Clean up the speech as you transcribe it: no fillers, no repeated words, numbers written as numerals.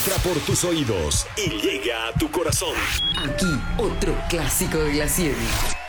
entra por tus oídos y llega a tu corazón. Aquí, otro clásico de la 100.